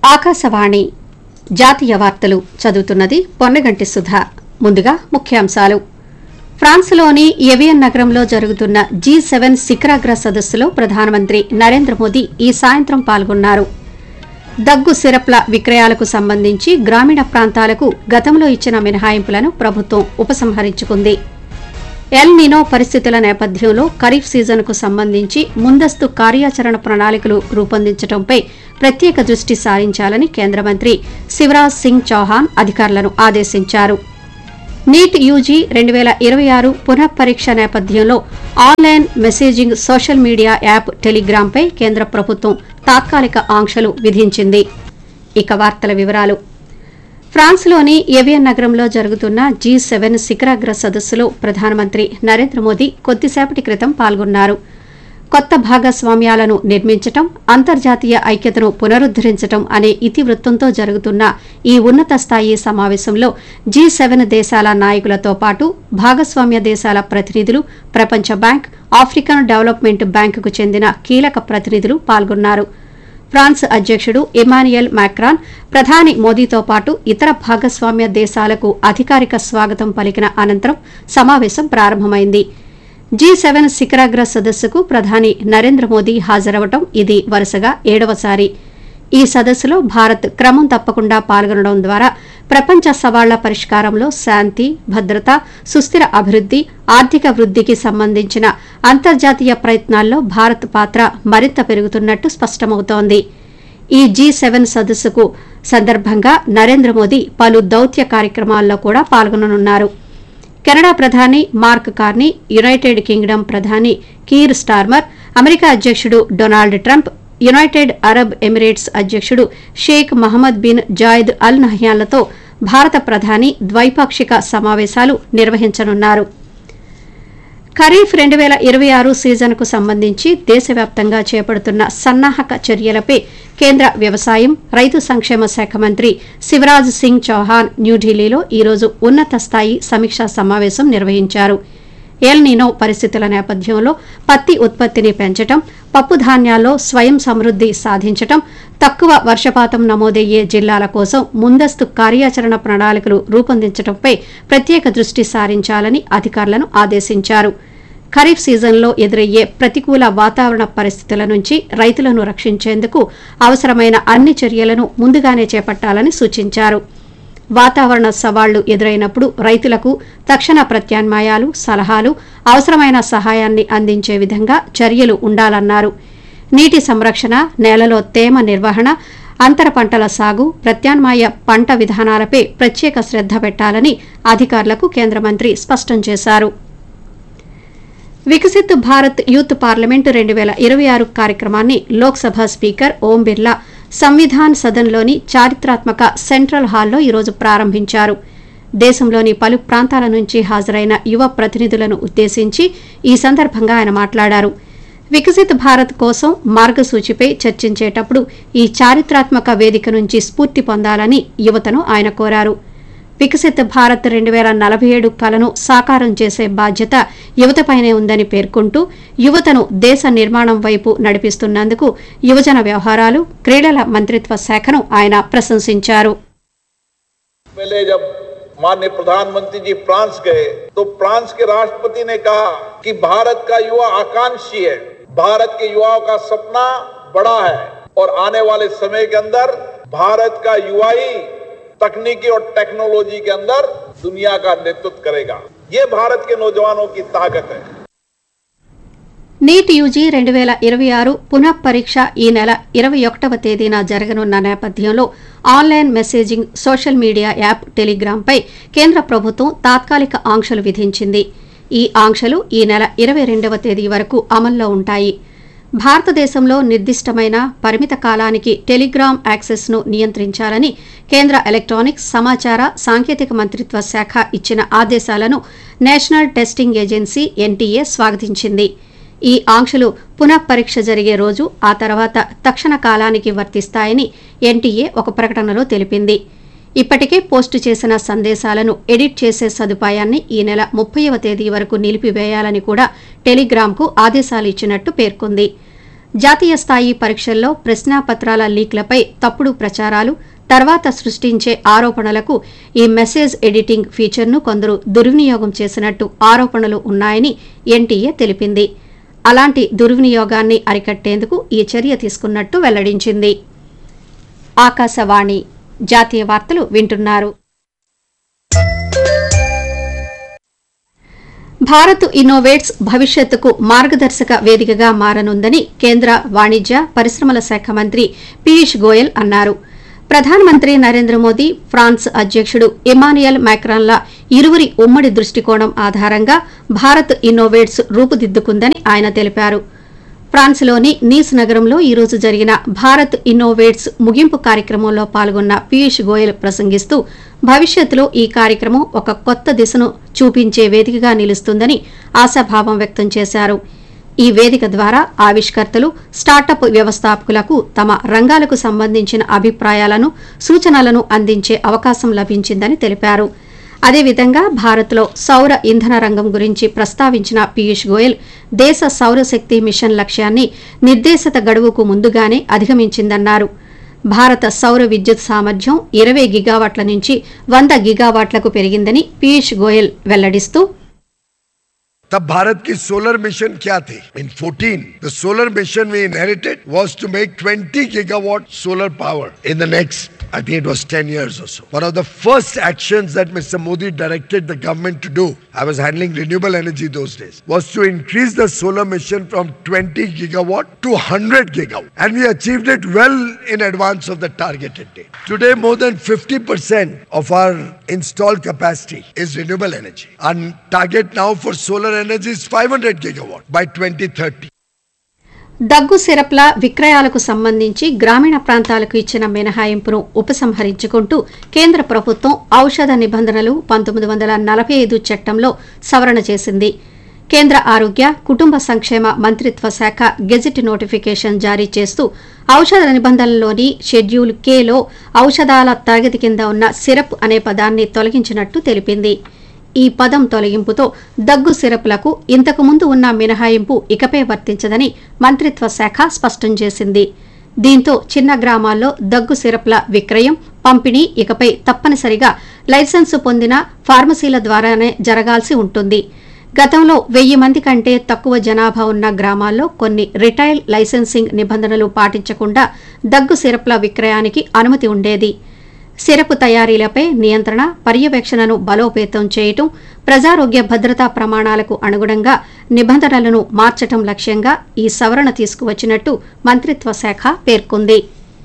ఆకాశవాణి జాతీయ వార్తలు చదువుతున్నది పొన్నగంటి సుధా. ముందుగా ముఖ్యాంశాలు. ఫ్రాన్స్లోని ఎవియన్ నగరంలో జరుగుతున్న G7 శిఖరాగ్ర సదస్సులో ప్రధానమంత్రి నరేంద్ర మోదీ ఈ సాయంత్రం పాల్గొన్నారు. దగ్గు సిరప్ల విక్రయాలకు సంబంధించి గ్రామీణ ప్రాంతాలకు గతంలో ఇచ్చిన మినహాయింపులను ప్రభుత్వం ఉపసంహరించుకుంది. ఎల్ నినో పరిస్థితుల నేపథ్యంలో ఖరీఫ్ సీజన్కు సంబంధించి ముందస్తు కార్యాచరణ ప్రణాళికలు రూపొందించడంపై ప్రత్యేక దృష్టి సారించాలని కేంద్ర మంత్రి శివరాజ్ సింగ్ చౌహాన్ అధికారులను ఆదేశించారు. నీట్ యూజీ 2026 పునఃపరీక్ష నేపథ్యంలో online messaging social media app టెలిగ్రామ్పై కేంద్ర ప్రభుత్వం తాత్కాలిక ఆంక్షలు విధించింది. ఇక వార్తల వివరాలు. ఫ్రాన్స్లోని ఎవియన్ నగరంలో జరుగుతున్న G7 శిఖరాగ్ర సదస్సులో ప్రధానమంత్రి నరేంద్ర మోదీ కొద్దిసేపటి క్రితం పాల్గొన్నారు. కొత్త భాగస్వామ్యాలను నిర్మించటం, అంతర్జాతీయ ఐక్యతను పునరుద్దరించటం అనే ఇతివృత్తంతో జరుగుతున్న ఈ ఉన్నత స్థాయి సమావేశంలో G7 దేశాల నాయకులతో పాటు భాగస్వామ్య దేశాల ప్రతినిధులు, ప్రపంచ బ్యాంక్, ఆఫ్రికన్ డెవలప్మెంట్ బ్యాంకుకు చెందిన కీలక ప్రతినిధులు పాల్గొన్నారు. ఫ్రాన్స్ అధ్యక్షుడు ఇమాన్యుయల్ మాక్రాన్ ప్రధాని మోదీతో పాటు ఇతర భాగస్వామ్య దేశాలకు అధికారిక స్వాగతం పలికిన అనంతరం సమావేశం ప్రారంభమైంది. G7 శిఖరాగ్ర సదస్సుకు ప్రధాని నరేంద్ర మోదీ హాజరవడం ఇది వరుసగా 7వసారి. ఈ సదస్సులో భారత్ క్రమం తప్పకుండా పాల్గొనడం ద్వారా ప్రపంచ సవాళ్ల పరిష్కారంలో శాంతి, భద్రత, సుస్థిర అభివృద్ది, ఆర్థిక వృద్దికి సంబంధించిన అంతర్జాతీయ ప్రయత్నాల్లో భారత్ పాత్ర మరింత పెరుగుతున్నట్టు స్పష్టమవుతోంది. ఈ G7 సదస్సుకు సందర్భంగా నరేంద్ర మోదీ పలు దౌత్య కార్యక్రమాల్లో కూడా పాల్గొననున్నారు. కెనడా ప్రధాని మార్క్ కార్నీ, యునైటెడ్ కింగ్డమ్ ప్రధాని కీర్ స్టార్మర్, అమెరికా అధ్యక్షుడు Donald Trump, United Arab Emirates అధ్యక్షుడు షేక్ మహమ్మద్ బిన్ జాయిద్ అల్ నహ్యాన్లతో భారత ప్రధాని ద్వైపాక్షిక సమావేశాలు నిర్వహించనున్నారు. ఖరీఫ్ 2026 సీజన్కు సంబంధించి దేశవ్యాప్తంగా చేపడుతున్న సన్నాహక చర్యలపై కేంద్ర వ్యవసాయం, రైతు సంక్షేమ శాఖ మంత్రి శివరాజ్ సింగ్ చౌహాన్ న్యూఢిల్లీలో ఈరోజు ఉన్నత స్థాయి సమీక్షా సమావేశం నిర్వహించారు. ఎల్ నినో పరిస్థితుల నేపథ్యంలో పత్తి ఉత్పత్తిని పెంచడం, పప్పు ధాన్యాల్లో స్వయం సమృద్ది సాధించడం, తక్కువ వర్షపాతం నమోదయ్యే జిల్లాల కోసం ముందస్తు కార్యాచరణ ప్రణాళికలు రూపొందించడంపై ప్రత్యేక దృష్టి సారించాలని అధికారులను ఆదేశించారు. ఖరీఫ్ సీజన్లో ఎదురయ్యే ప్రతికూల వాతావరణ పరిస్థితుల నుంచి రైతులను రక్షించేందుకు అవసరమైన అన్ని చర్యలను ముందుగానే చేపట్టాలని సూచించారు. వాతావరణ సవాళ్లు ఎదురైనప్పుడు రైతులకు తక్షణ ప్రత్యామ్నాయాలు, సలహాలు, అవసరమైన సహాయాన్ని అందించే విధంగా చర్యలు ఉండాలన్నారు. నీటి సంరక్షణ, నేలలో తేమ నిర్వహణ, అంతర పంటల సాగు, ప్రత్యామ్నాయ పంట విధానాలపై ప్రత్యేక శ్రద్ధ పెట్టాలని అధికారులకు కేంద్ర మంత్రి స్పష్టం చేశారు. వికసిత్ భారత్ యూత్ పార్లమెంటు 2026 కార్యక్రమాన్ని లోక్సభ స్పీకర్ ఓం బిర్లా సంవిధాన్ సదన్లోని చారిత్రాత్మక సెంట్రల్ హాల్లో ఈరోజు ప్రారంభించారు. దేశంలోని పలు ప్రాంతాల నుంచి హాజరైన యువ ప్రతినిధులను ఉద్దేశించి ఈ సందర్భంగా ఆయన మాట్లాడారు. వికసిత్ భారత్ కోసం మార్గసూచిపై చర్చించేటప్పుడు ఈ చారిత్రాత్మక వేదిక నుంచి స్ఫూర్తి పొందాలని యువతను ఆయన కోరారు. వికసిత్ భారత్ 2047 కలను సాకారం చేసే బాధ్యత యువతపైనే ఉందని పేర్కొంటూ యువతను దేశ నిర్మాణం వైపు నడిపిస్తున్నందుకు యువజన వ్యవహారాలు, క్రీడల మంత్రిత్వ శాఖను ఆయన ప్రశంసించారు. माननीय प्रधानमंत्री जी फ्रांस गए तो फ्रांस के राष्ट्रपति ने कहा कि भारत का युवा आकांक्षी है, भारत के युवाओं का सपना बड़ा है और आने वाले समय के अंदर भारत का युवा ही तकनीकी और टेक्नोलॉजी के अंदर दुनिया का नेतृत्व करेगा. ये भारत के नौजवानों की ताकत है. నీట్ యూజీ 2026 పునఃపరీక్ష ఈ నెల 21వ తేదీన జరగనున్న నేపథ్యంలో online messaging social media app టెలిగ్రామ్పై కేంద్ర ప్రభుత్వం తాత్కాలిక ఆంక్షలు విధించింది. ఈ ఆంక్షలు ఈ నెల 22వ తేదీ వరకు అమల్లో ఉంటాయి. భారతదేశంలో నిర్దిష్టమైన పరిమిత కాలానికి టెలిగ్రామ్ యాక్సెస్ను నియంత్రించాలని కేంద్ర ఎలక్ట్రానిక్స్, సమాచార, సాంకేతిక మంత్రిత్వ శాఖ ఇచ్చిన ఆదేశాలను నేషనల్ టెస్టింగ్ ఏజెన్సీ NTA స్వాగతించింది. ఈ ఆంక్షలు పునఃపరీక్ష జరిగే రోజు, ఆ తర్వాత తక్షణ కాలానికి వర్తిస్తాయని NTA ఒక ప్రకటనలో తెలిపింది. ఇప్పటికే పోస్టు చేసిన సందేశాలను ఎడిట్ చేసే సదుపాయాన్ని ఈ నెల 30వ తేదీ వరకు నిలిపివేయాలని కూడా టెలిగ్రామ్కు ఆదేశాలు ఇచ్చినట్టు పేర్కొంది. జాతీయ స్థాయి పరీక్షల్లో ప్రశ్నాపత్రాల లీక్లపై తప్పుడు ప్రచారాలు తర్వాత సృష్టించే ఆరోపణలకు ఈ మెసేజ్ ఎడిటింగ్ ఫీచర్ను కొందరు దుర్వినియోగం చేసినట్టు ఆరోపణలు ఉన్నాయని ఎన్టీఏ తెలిపింది. అలాంటి దుర్వినియోగాన్ని అరికట్టేందుకు ఈ చర్య తీసుకున్నట్టు వెల్లడించింది. ఆకాశవాణి జాతీయ వార్తలు వింటున్నారు. భారత్ ఇన్నోవేట్స్ భవిష్యత్తుకు మార్గదర్శక వేదికగా మారనుందని కేంద్ర వాణిజ్య పరిశ్రమల శాఖ మంత్రి పీయూష్ గోయల్ అన్నారు. ప్రధానమంత్రి నరేంద్ర మోదీ, ఫ్రాన్స్ అధ్యకుడు ఇమాన్యుయల్ మాక్రాన్ల ఇరువురి ఉమ్మడి దృష్టికోణం ఆధారంగా భారత్ ఇన్నోవేట్స్ రూపుదిద్దుకుందని ఆయన తెలిపారు. ఫ్రాన్స్లోని నీస్ నగరంలో ఈ రోజు జరిగిన భారత్ ఇన్నోవేట్స్ ముగింపు కార్యక్రమంలో పాల్గొన్న పీయూష్ గోయల్ ప్రసంగిస్తూ భవిష్యత్తులో ఈ కార్యక్రమం ఒక కొత్త దిశను చూపించే వేదికగా నిలుస్తుందని ఆశాభావం వ్యక్తం చేశారు. ఈ వేదిక ద్వారా ఆవిష్కర్తలు, స్టార్టప్ వ్యవస్థాపకులకు తమ రంగాలకు సంబంధించిన అభిప్రాయాలను, సూచనలను అందించే అవకాశం లభించిందని తెలిపారు. అదేవిధంగా భారత్లో సౌర ఇంధన రంగం గురించి ప్రస్తావించిన పీయూష్ గోయల్ దేశ సౌరశక్తి మిషన్ లక్ష్యాన్ని నిర్దేశిత గడువుకు ముందుగానే అధిగమించిందన్నారు. భారత సౌర విద్యుత్ సామర్థ్యం 20 గిగావాట్ల నుంచి 100 గిగావాట్లకు పెరిగిందని పీయూష్ గోయల్ వెల్లడిస్తూ तब भारत की सोलर मिशन क्या थी? In 14, the solar mission we inherited was to make 20 gigawatt solar power in the next, I think it was 10 years or so. One of the first actions that Mr. Modi directed the government to do, I was handling renewable energy those days, was to increase the solar mission from 20 gigawatt to 100 gigawatt. And we achieved it well in advance of the targeted date. Today, more than 50% of our installed capacity is renewable energy. Our target now for solar energy is 500 gigawatt by 2030. దగ్గు సిరప్ల విక్రయాలకు సంబంధించి గ్రామీణ ప్రాంతాలకు ఇచ్చిన మినహాయింపును ఉపసంహరించుకుంటూ కేంద్ర ప్రభుత్వం ఔషధ నిబంధనలు 1945 చట్టంలో సవరణ చేసింది. కేంద్ర ఆరోగ్య, కుటుంబ సంక్షేమ మంత్రిత్వ శాఖ గెజిట్ నోటిఫికేషన్ జారీ చేస్తూ ఔషధ నిబంధనల్లోని షెడ్యూల్ కేలో ఔషధాల తరగతి కింద ఉన్న సిరప్ అనే పదాన్ని తొలగించినట్టు తెలిపింది. ఈ పదం తొలగింపుతో దగ్గు సిరప్లకు ఇంతకుముందు ఉన్న మినహాయింపు ఇకపై వర్తించదని మంత్రిత్వ శాఖ స్పష్టం చేసింది. దీంతో చిన్న గ్రామాల్లో దగ్గు సిరప్ల విక్రయం, పంపిణీ ఇకపై తప్పనిసరిగా లైసెన్సు పొందిన ఫార్మసీల ద్వారానే జరగాల్సి ఉంటుంది. గతంలో 1000 మంది కంటే తక్కువ జనాభా ఉన్న గ్రామాల్లో కొన్ని రిటైల్ లైసెన్సింగ్ నిబంధనలు పాటించకుండా దగ్గు సిరప్ల విక్రయానికి అనుమతి ఉండేది. సిరపు తయారీలపై నియంత్రణ, పర్యవేక్షణను బలోపేతం చేయటం, ప్రజారోగ్య భద్రతా ప్రమాణాలకు అనుగుణంగా నిబంధనలను మార్చటం లక్ష్యంగా ఈ సవరణ తీసుకువచ్చినట్టు మంత్రిత్వ శాఖ పేర్కొంది.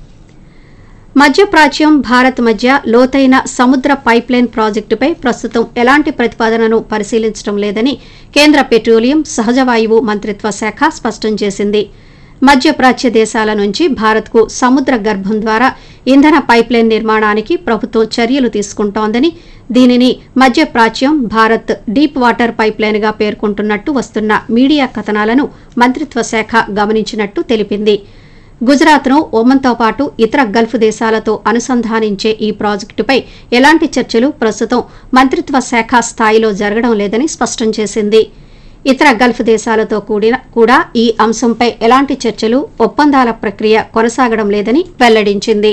మధ్యప్రాచ్యం, భారత్ మధ్య లోతైన సముద్ర పైప్లైన్ ప్రాజెక్టుపై ప్రస్తుతం ఎలాంటి ప్రతిపాదనను పరిశీలించడం లేదని కేంద్ర పెట్రోలియం, సహజవాయువు మంత్రిత్వ శాఖ స్పష్టం చేసింది. మధ్యప్రాచ్య దేశాల నుంచి భారత్కు సముద్ర గర్భం ద్వారా ఇంధన పైప్లైన్ నిర్మాణానికి ప్రభుత్వం చర్యలు తీసుకుంటోందని, దీనిని మధ్యప్రాచ్యం భారత్ డీప్ వాటర్ పైప్లైన్గా పేర్కొంటున్నట్టు వస్తున్న మీడియా కథనాలను మంత్రిత్వ శాఖ గమనించినట్టు తెలిపింది. గుజరాత్ను ఒమన్తో పాటు ఇతర గల్ఫ్ దేశాలతో అనుసంధానించే ఈ ప్రాజెక్టుపై ఎలాంటి చర్చలు ప్రస్తుతం మంత్రిత్వ శాఖ స్థాయిలో జరగడం లేదని స్పష్టం చేసింది. ఇతర గల్ఫ్ దేశాలతో కూడా ఈ అంశంపై ఎలాంటి చర్చలు, ఒప్పందాల ప్రక్రియ కొనసాగడం లేదని వెల్లడించింది.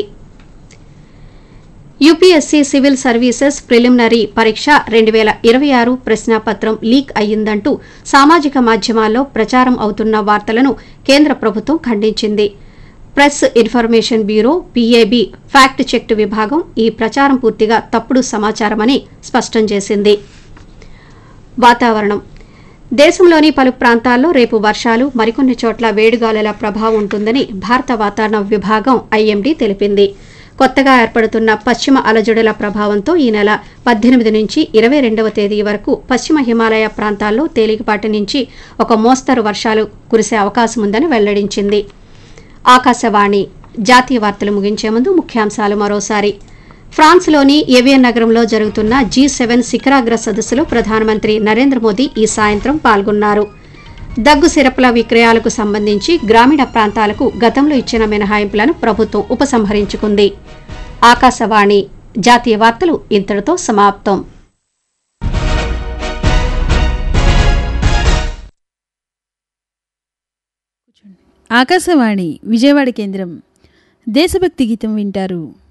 యూపీఎస్సీ సివిల్ సర్వీసెస్ ప్రిలిమినరీ పరీక్ష 2026 ప్రశ్నాపత్రం లీక్ అయ్యిందంటూ సామాజిక మాధ్యమాల్లో ప్రచారం అవుతున్న వార్తలను కేంద్ర ప్రభుత్వం ఖండించింది. Press information bureau PAB fact check విభాగం ఈ ప్రచారం పూర్తిగా తప్పుడు సమాచారమని స్పష్టం చేసింది. వాతావరణం. దేశంలోని పలు ప్రాంతాల్లో రేపు వర్షాలు, మరికొన్ని చోట్ల వేడిగాలుల ప్రభావం ఉంటుందని భారత వాతావరణ విభాగం ఐఎండీ తెలిపింది. కొత్తగా ఏర్పడుతున్న పశ్చిమ అలజడుల ప్రభావంతో ఈ నెల 18 నుంచి 22వ తేదీ వరకు పశ్చిమ హిమాలయ ప్రాంతాల్లో తేలికపాటి నుంచి ఒక మోస్తరు వర్షాలు కురిసే అవకాశం ఉందని వెల్లడించింది. ఆకాశవాణి జాతీయ వార్తలు ముగించే ముందు ముఖ్యాంశాలు మరోసారి. ఫ్రాన్స్లోని ఎవియన్ నగరంలో జరుగుతున్న G7 శిఖరాగ్ర సదస్సులో ప్రధానమంత్రి నరేంద్ర మోదీ ఈ సాయంత్రం పాల్గొన్నారు. దగ్గు సిరప్ల విక్రయాలకు సంబంధించి గ్రామీణ ప్రాంతాలకు గతంలో ఇచ్చిన మినహాయింపులను ప్రభుత్వం ఉపసంహరించుకుంది. ఆకాశవాణి జాతీయ వార్తలు ఇంతటితో సమాప్తం. ఆకాశవాణి విజయవాడ కేంద్రం దేశభక్తి గీతం వింటారు.